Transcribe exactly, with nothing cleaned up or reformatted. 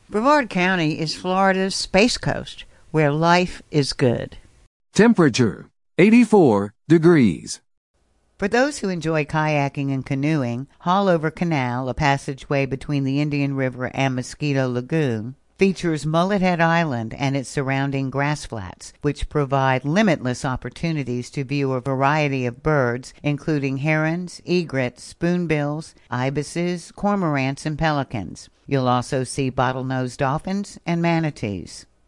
Brevard County is Florida's Space Coast, where life is good. Temperature, eighty-four degrees. For those who enjoy kayaking and canoeing, Haulover Canal, a passageway between the Indian River and Mosquito Lagoon, features Mullet Head Island and its surrounding grass flats, which provide limitless opportunities to view a variety of birds, including herons, egrets, spoonbills, ibises, cormorants, and pelicans. You'll also see bottlenose dolphins and manatees.